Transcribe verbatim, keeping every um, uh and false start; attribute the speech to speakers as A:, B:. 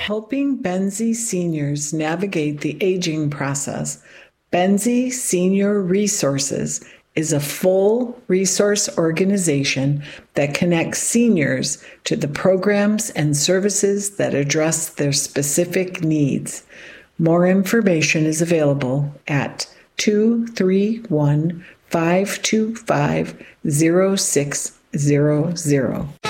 A: Helping Benzie seniors navigate the aging process, Benzie Senior Resources is a full resource organization that connects seniors to the programs and services that address their specific needs. More information is available at two three one, five two five, zero six zero zero.